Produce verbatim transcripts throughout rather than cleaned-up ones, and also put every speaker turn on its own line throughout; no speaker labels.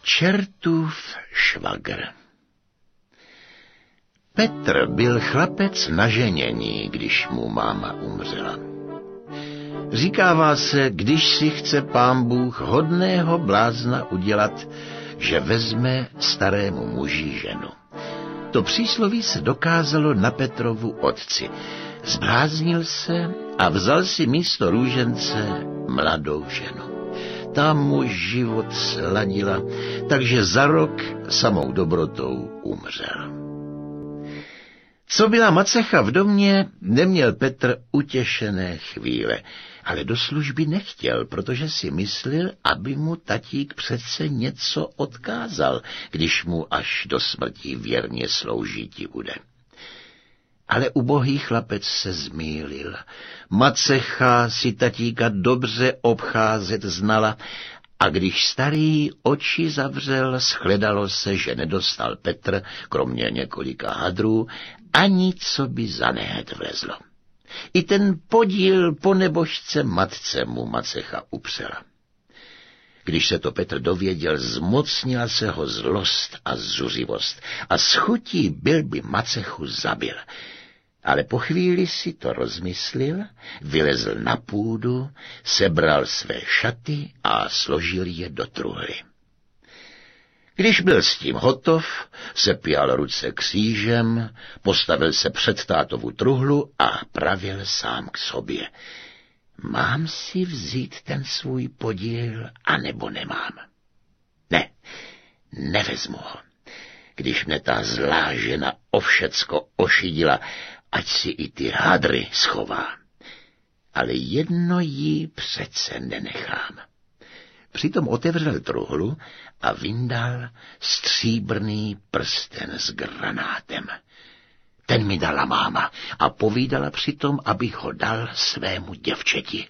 Čertův švagr. Petr byl chlapec na ženění, když mu máma umřela. Říkává se, když si chce pán Bůh hodného blázna udělat, že vezme starému muži ženu. To přísloví se dokázalo na Petrovu otci. Zbláznil se a vzal si místo růžence mladou ženu. Ta mu život sladila, takže za rok samou dobrotou umřel. Co byla macecha v domě, neměl Petr utěšené chvíle, ale do služby nechtěl, protože si myslel, aby mu tatík přece něco odkázal, když mu až do smrti věrně sloužíti bude. Ale ubohý chlapec se zmýlil. Macecha si tatíka dobře obcházet znala a když starý oči zavřel, shledalo se, že nedostal Petr, kromě několika hadrů, ani co by za nehet vlezlo. I ten podíl po nebožce matce mu macecha upřela. Když se to Petr dověděl, zmocnila se ho zlost a zuřivost a s chutí byl by macechu zabil. Ale po chvíli si to rozmyslil, vylezl na půdu, sebral své šaty a složil je do truhly. Když byl s tím hotov, sepěl ruce křížem, postavil se před tátovu truhlu a pravil sám k sobě. Mám si vzít ten svůj podíl, anebo nemám? Ne, nevezmu ho. Když mne ta zlá žena o všecko ošidila, ať si i ty hadry schová. Ale jedno jí přece nenechám. Přitom otevřel truhlu a vyndal stříbrný prsten s granátem. Ten mi dala máma a povídala přitom, abych ho dal svému děvčeti.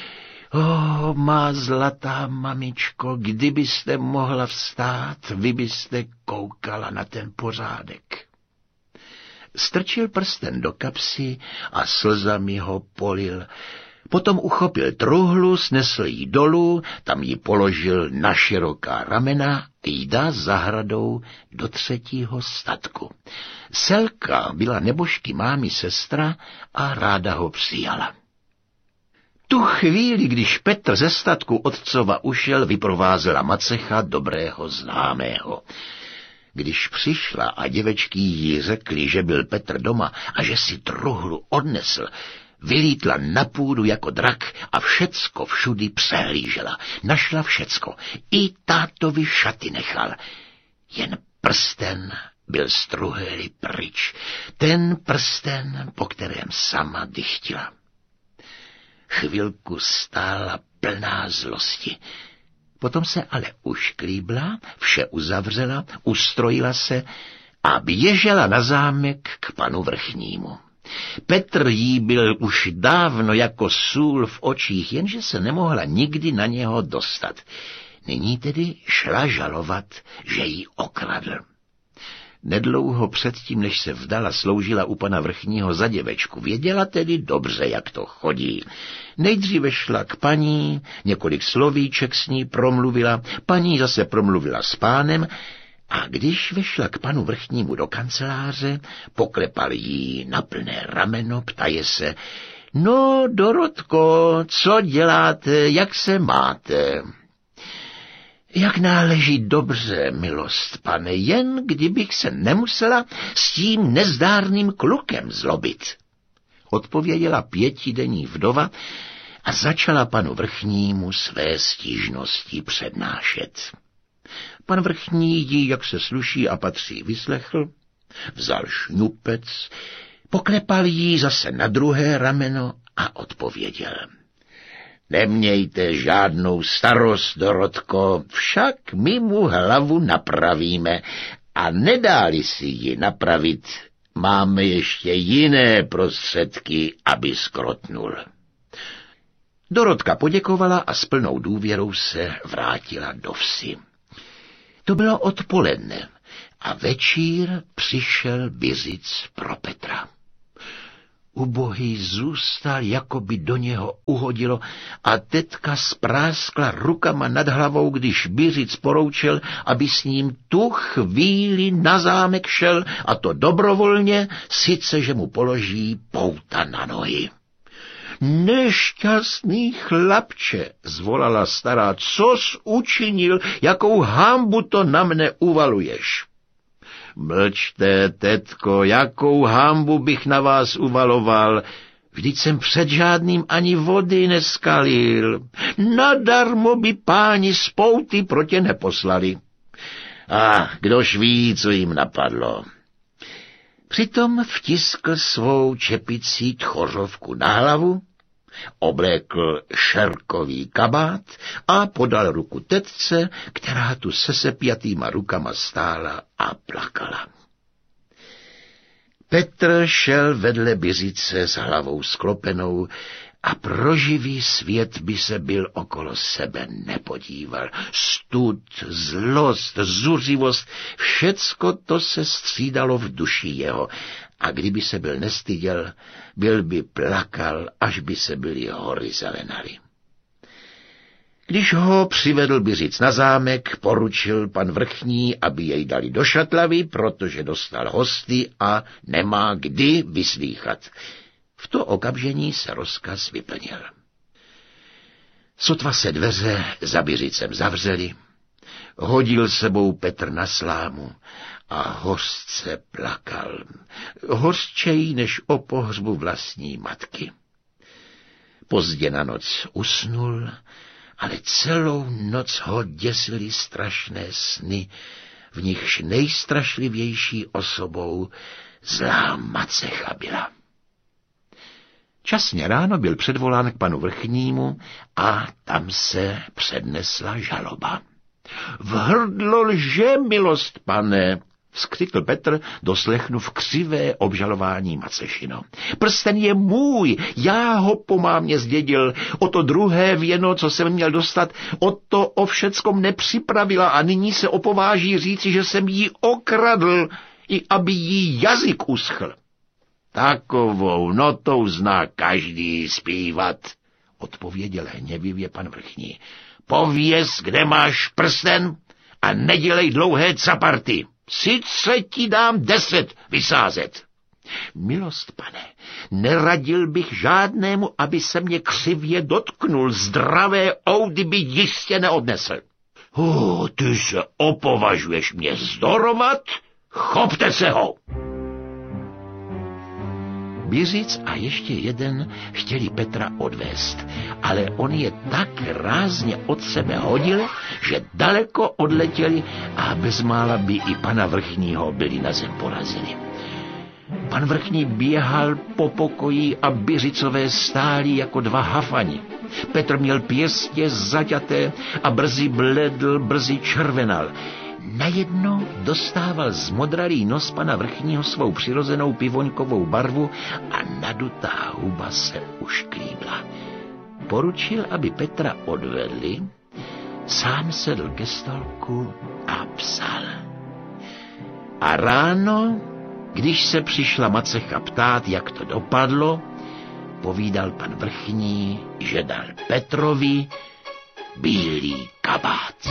O, má zlatá mamičko, kdybyste mohla vstát, vy byste koukala na ten pořádek. Strčil prsten do kapsy a slzami ho polil. Potom uchopil truhlu, snesl ji dolů, tam ji položil na široká ramena, jda zahradou do třetího statku. Selka byla nebožky mámy sestra a ráda ho přijala. Tu chvíli, když Petr ze statku otcova ušel, vyprovázela macecha dobrého známého. Když přišla a děvečky jí řekli, že byl Petr doma a že si truhlu odnesl, vylítla na půdu jako drak a všecko všudy přehlížela. Našla všecko, i tátovi šaty nechal. Jen prsten byl z truhly pryč. Ten prsten, po kterém sama dychtila. Chvilku stála plná zlosti. Potom se ale ušklíbla, vše uzavřela, ustrojila se a běžela na zámek k panu vrchnímu. Petr jí byl už dávno jako sůl v očích, jenže se nemohla nikdy na něho dostat. Nyní tedy šla žalovat, že jí okradl. Nedlouho předtím, než se vdala, sloužila u pana vrchního za děvečku. Věděla tedy dobře, jak to chodí. Nejdříve šla k paní, několik slovíček s ní promluvila, paní zase promluvila s pánem, a když vešla k panu vrchnímu do kanceláře, poklepal jí na plné rameno, ptaje se, no, Dorotko, co děláte, jak se máte? Jak náleží dobře, milost, pane, jen kdybych se nemusela s tím nezdárným klukem zlobit. Odpověděla pětidenní vdova a začala panu vrchnímu své stížnosti přednášet. Pan vrchní jí, jak se sluší a patří, vyslechl, vzal šňupec, poklepal jí zase na druhé rameno a odpověděl. Nemějte žádnou starost, Dorotko, však my mu hlavu napravíme a nedá-li si ji napravit, máme ještě jiné prostředky, aby skrotnul. Dorotka poděkovala a s plnou důvěrou se vrátila do vsi. To bylo odpoledne a večír přišel bizic pro Petra. Ubohý zůstal, jako by do něho uhodilo, a tetka spráskla rukama nad hlavou, když Biřic poroučel, aby s ním tu chvíli na zámek šel, a to dobrovolně, sice že mu položí pouta na nohy. Nešťastný chlapče, zvolala stará, cos učinil, jakou hanbu to na mne uvaluješ? Mlčte, tetko, jakou hanbu bych na vás uvaloval, vždyť jsem před žádným ani vody neskalil. Nadarmo by páni z pouty proti neposlali. A kdož ví, co jim napadlo. Přitom vtiskl svou čepicí tchořovku na hlavu, oblékl šerkový kabát a podal ruku tetce, která tu se sepjatýma rukama stála a plakala. Petr šel vedle Biřice s hlavou sklopenou a pro živý svět by se byl okolo sebe nepodíval. Stud, zlost, zuřivost, všecko to se střídalo v duši jeho, a kdyby se byl nestyděl, byl by plakal, až by se byly hory zelenaly. Když ho přivedl Biřic na zámek, poručil pan vrchní, aby jej dali do šatlavy, protože dostal hosty a nemá kdy vyslýchat. V to okamžení se rozkaz vyplnil. Sotva se dveře za Biřicem zavřely, hodil sebou Petr na slámu a hořce plakal, hořčeji než o pohřbu vlastní matky. Pozdě na noc usnul, ale celou noc ho děsily strašné sny, v nichž nejstrašlivější osobou zlá Macecha byla. Časně ráno byl předvolán k panu vrchnímu a tam se přednesla žaloba. V hrdlo lže, milost pane, vzkřikl Petr, doslechnув křivé obžalování Macešino. Prsten je můj, já ho po mámě zdědil, o to druhé věno, co jsem měl dostat, o to o všeckom nepřipravila a nyní se opováží říci, že jsem jí okradl, i aby jí jazyk uschl. Takovou notou zná každý zpívat, odpověděl hněvivě pan vrchní. Pověz, kde máš prsten a nedělej dlouhé caparty. Sice ti dám deset vysázet. Milost, pane, neradil bych žádnému, aby se mě křivě dotknul, zdravé oudy by jistě neodnesl. Oh, ty se opovažuješ mě zdorovat? Chopte se ho! Biřic a ještě jeden chtěli Petra odvést, ale on je tak rázně od sebe hodil, že daleko odletěli a bezmála by i pana vrchního byli na zem porazili. Pan vrchní běhal po pokoji a Biřicové stáli jako dva hafani. Petr měl pěstě zaťaté a brzy bledl, brzy červenal. Najednou dostával zmodralý nos pana vrchního svou přirozenou pivoňkovou barvu a nadutá huba se ušklíbla. Poručil, aby Petra odvedli, sám sedl ke stolku a psal. A ráno, když se přišla Macecha ptát, jak to dopadlo, povídal pan vrchní, že dal Petrovi bílý kabát.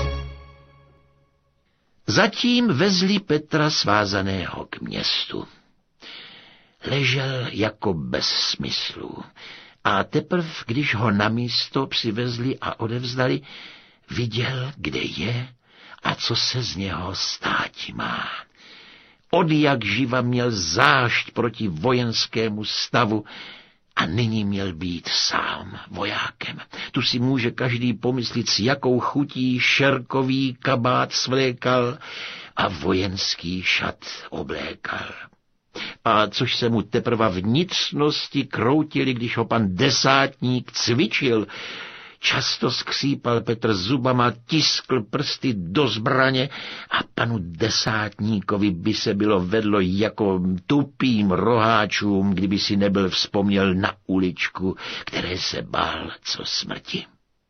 Zatím vezli Petra svázaného k městu. Ležel jako bez smyslu a teprv, když ho na místo přivezli a odevzdali, viděl, kde je a co se z něho státi má. Od jak živa měl zášť proti vojenskému stavu a nyní měl být sám vojákem. Tu si může každý pomyslit, s jakou chutí šerkový kabát svlékal a vojenský šat oblékal. A což se mu teprve vnitřnosti kroutili, když ho pan desátník cvičil. Často skřípal Petr zubama, tiskl prsty do zbraně a panu desátníkovi by se bylo vedlo jako tupým roháčům, kdyby si nebyl vzpomněl na uličku, které se bál co smrti.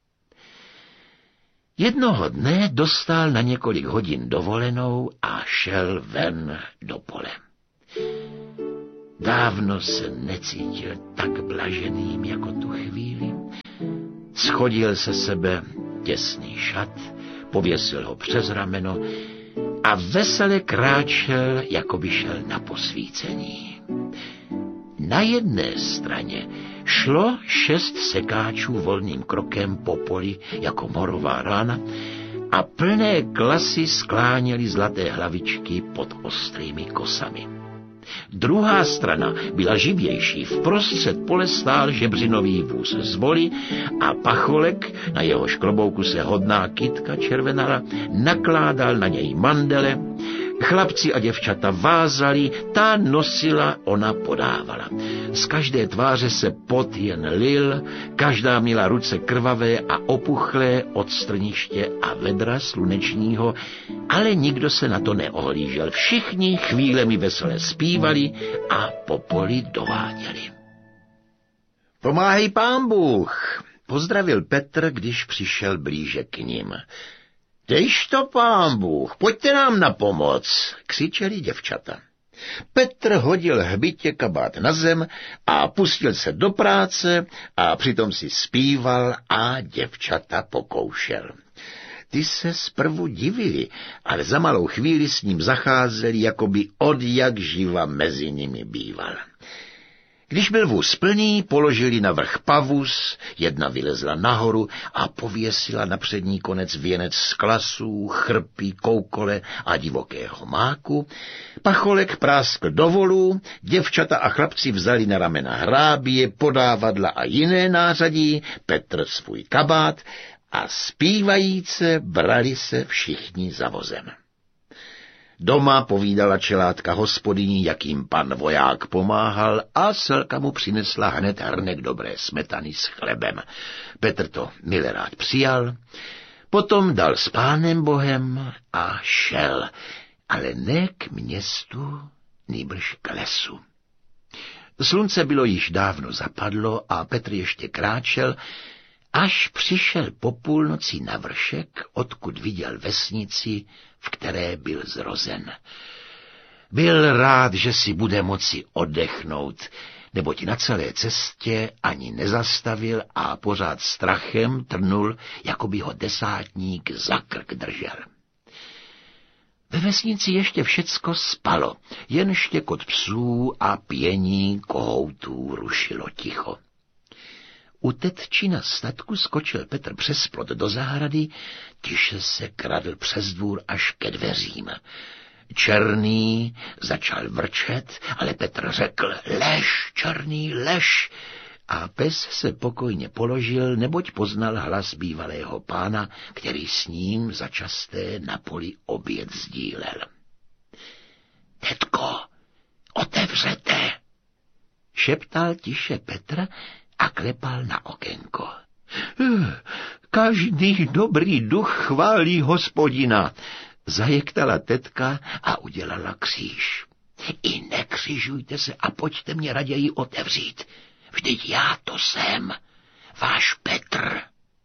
Jednoho dne dostal na několik hodin dovolenou a šel ven do pole. Dávno se necítil tak blaženým jako tu chvíli. Schodil se sebe těsný šat, pověsil ho přes rameno a vesele kráčel, jako by šel na posvícení. Na jedné straně šlo šest sekáčů volným krokem po poli jako morová rána a plné klasy skláněly zlaté hlavičky pod ostrými kosami. Druhá strana byla živější, vprostřed pole stál žebřinový vůz z voli a pacholek, na jehož klobouku se hodná kytka červenala, nakládal na něj mandele. Chlapci a děvčata vázali, ta nosila, ona podávala. Z každé tváře se pot jen lil, každá měla ruce krvavé a opuchlé od strniště a vedra slunečního, ale nikdo se na to neohlížel. Všichni chvílemi vesele zpívali a po poli dováděli. Pomáhej pán Bůh, pozdravil Petr, když přišel blíže k nim. Dejš to, pán Bůh, pojďte nám na pomoc, křičeli děvčata. Petr hodil hbitě kabát na zem a pustil se do práce a přitom si zpíval a děvčata pokoušel. Ty se zprvu divili, ale za malou chvíli s ním zacházeli, jako by od jak živa mezi nimi býval. Když byl vůz plný, položili na vrch pavus, jedna vylezla nahoru a pověsila na přední konec věnec z klasů, chrpí, koukole a divokého máku. Pacholek práskl do volu, děvčata a chlapci vzali na ramena hrábě, podávadla a jiné nářadí, Petr svůj kabát a zpívajíce brali se všichni za vozem. Doma povídala čelátka hospodyní, jak jim pan voják pomáhal, a Selka mu přinesla hned hrnek dobré smetany s chlebem. Petr to mile rád přijal, potom dal s pánem Bohem a šel, ale ne k městu, nýbrž k lesu. Slunce bylo již dávno zapadlo a Petr ještě kráčel, až přišel po půlnoci na vršek, odkud viděl vesnici, v které byl zrozen. Byl rád, že si bude moci oddechnout, neboť na celé cestě ani nezastavil a pořád strachem trnul, jako by ho desátník za krk držel. Ve vesnici ještě všecko spalo, jen štěkot psů a pění kohoutů rušilo ticho. U tetčina statku skočil Petr přes plot do zahrady, tiše se kradl přes dvůr až ke dveřím. Černý začal vrčet, ale Petr řekl, lež, Černý, lež, a pes se pokojně položil, neboť poznal hlas bývalého pána, který s ním začasté na poli oběd sdílel. Tetko, otevřete, šeptal tiše Petr a klepal na okénko. Každý dobrý duch chválí Hospodina, zajektala tetka a udělala kříž. I nekřižujte se a pojďte mě raději otevřít. Vždyť já to jsem, váš Petr.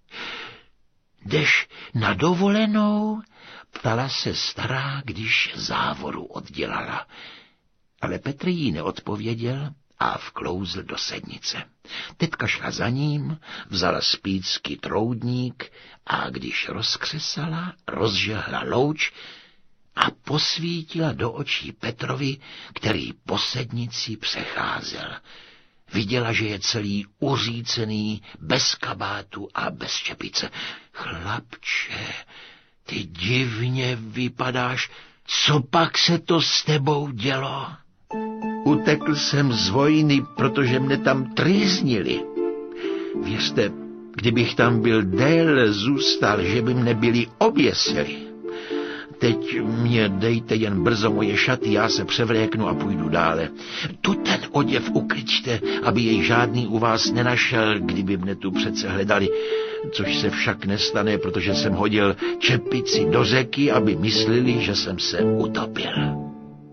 Jdeš na dovolenou? Ptala se stará, když závoru oddělala. Ale Petr jí neodpověděl a vklouzl do sednice. Tetka šla za ním, vzala z pícky troudník a když rozkřesala, rozžehla louč a posvítila do očí Petrovi, který po sednici přecházel. Viděla, že je celý uřícený, bez kabátu a bez čepice. Chlapče, ty divně vypadáš, co pak se to s tebou dělo? Utekl jsem z vojny, protože mne tam trýznili. Věřte, kdybych tam byl déle zůstal, že by mne byli oběsili. Teď mě dejte jen brzo moje šaty, já se převléknu a půjdu dále. Tu ten oděv ukryťte, aby jej žádný u vás nenašel, kdyby mne tu přece hledali, což se však nestane, protože jsem hodil čepici do řeky, aby mysleli, že jsem se utopil.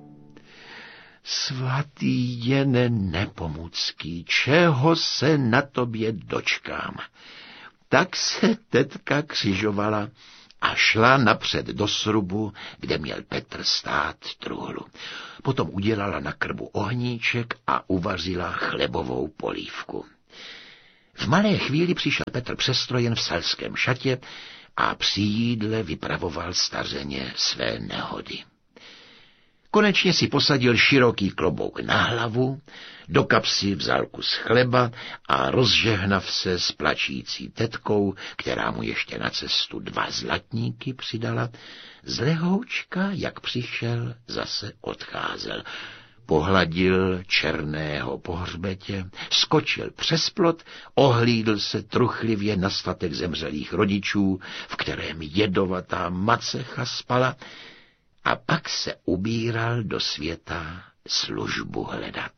Svatý Jene Nepomucký, čeho se na tobě dočkám? Tak se tetka křižovala a šla napřed do srubu, kde měl Petr stát truhlu. Potom udělala na krbu ohníček a uvařila chlebovou polívku. V malé chvíli přišel Petr přestrojen v selském šatě a při jídle vypravoval stařeně své nehody. Konečně si posadil široký klobouk na hlavu, do kapsy vzal kus chleba a rozžehnav se s plačící tetkou, která mu ještě na cestu dva zlatníky přidala, z lehoučka, jak přišel, zase odcházel. Pohladil černého po hřbetě, skočil přes plot, ohlídl se truchlivě na statek zemřelých rodičů, v kterém jedovatá macecha spala, a pak se ubíral do světa službu hledat.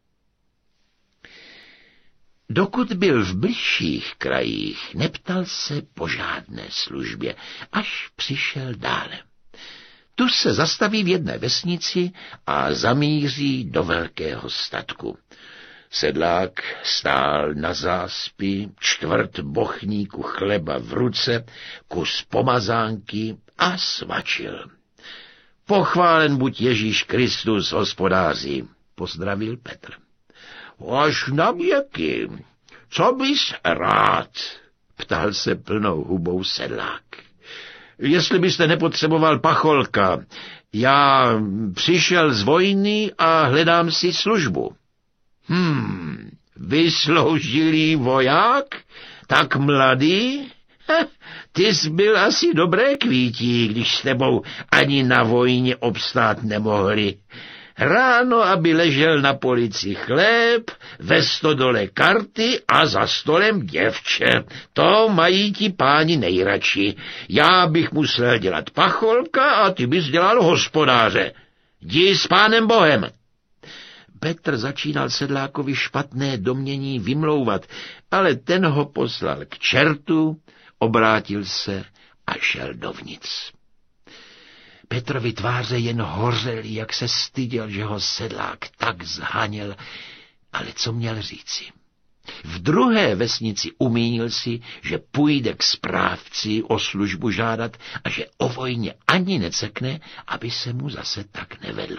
Dokud byl v bližších krajích, neptal se po žádné službě, až přišel dále. Tu se zastaví v jedné vesnici a zamíří do velkého statku. Sedlák stál na záspi, čtvrt bochníku chleba v ruce, kus pomazánky a svačil. Pochválen buď Ježíš Kristus, hospodáři, pozdravil Petr. Až na věky, co bys rád, ptal se plnou hubou sedlák. Jestli byste nepotřeboval pacholka, já přišel z vojny a hledám si službu. Hmm, vysloužilý voják, tak mladý? Ha, ty jsi byl asi dobré kvítí, když s tebou ani na vojně obstát nemohli. Ráno, aby ležel na polici chléb, ve stodole karty a za stolem děvče. To mají ti páni nejradši. Já bych musel dělat pacholka a ty bys dělal hospodáře. Jdi s pánem Bohem. Petr začínal sedlákovi špatné domnění vymlouvat, ale ten ho poslal k čertu, obrátil se a šel dovnitř. Petrovi tváře jen hořely, jak se styděl, že ho sedlák tak zhaněl, ale co měl říci? V druhé vesnici umínil si, že půjde k správci o službu žádat a že o vojně ani necekne, aby se mu zase tak nevedlo.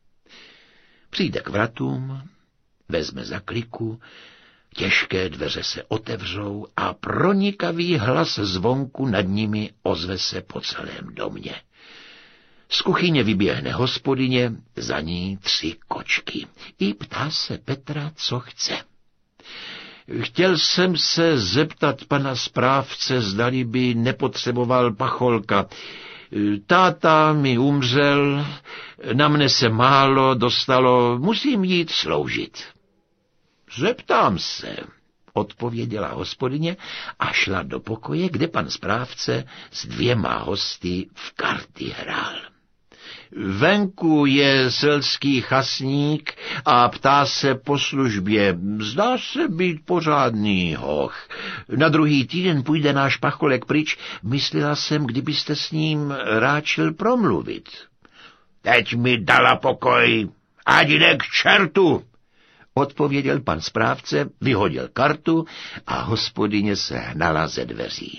Přijde k vratům, vezme za kliku, těžké dveře se otevřou a pronikavý hlas zvonku nad nimi ozve se po celém domě. Z kuchyně vyběhne hospodyně, za ní tři kočky. I ptá se Petra, co chce. Chtěl jsem se zeptat pana správce, zdali by nepotřeboval pacholka. Táta mi umřel, na mne se málo dostalo, musím jít sloužit. Zeptám se, odpověděla hospodyně a šla do pokoje, kde pan správce s dvěma hosty v karty hrál. Venku je selský chasník a ptá se po službě. Zdá se být pořádný hoch. Na druhý týden půjde náš pacholek pryč. Myslela jsem, kdybyste s ním ráčil promluvit. Teď mi dala pokoj, ať jde k čertu, odpověděl pan správce, vyhodil kartu a hospodyně se hnala ze dveří.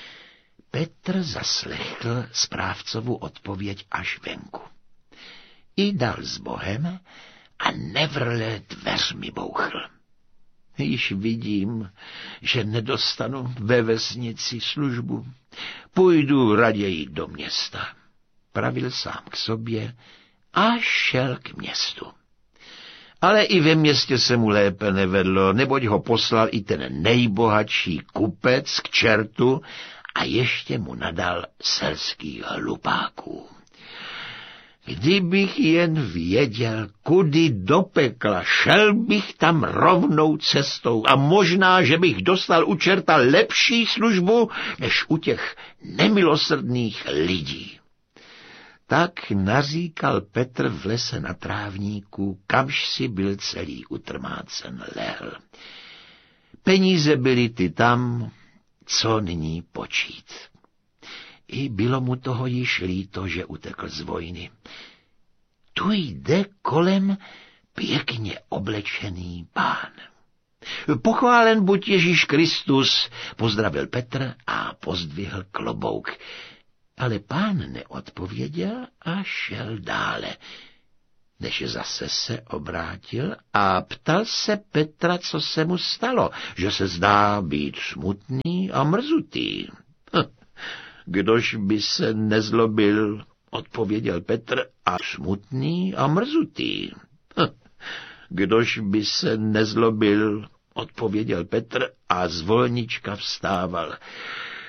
Petr zaslechl správcovu odpověď až venku. I dal s Bohem a nevrle dveřmi bouchl. Již vidím, že nedostanu ve vesnici službu. Půjdu raději do města. Pravil sám k sobě a šel k městu. Ale i ve městě se mu lépe nevedlo, neboť ho poslal i ten nejbohatší kupec k čertu a ještě mu nadal selských hlupáků. Kdybych jen věděl, kudy do pekla, šel bych tam rovnou cestou a možná, že bych dostal u čerta lepší službu, než u těch nemilosrdných lidí. Tak naříkal Petr v lese na trávníku, kamž si byl celý utrmácen lehl. Peníze byly ty tam, co nyní počít. I bylo mu toho již líto, že utekl z vojny. Tu jde kolem pěkně oblečený pán. Pochválen buď Ježíš Kristus, pozdravil Petr a pozdvihl klobouk. ale pán neodpověděl a šel dále, než zase se obrátil a ptal se Petra, co se mu stalo, že se zdá být smutný a mrzutý. Kdož by se nezlobil, odpověděl Petr, a smutný a mrzutý. Kdož by se nezlobil, odpověděl Petr a zvolnička vstával.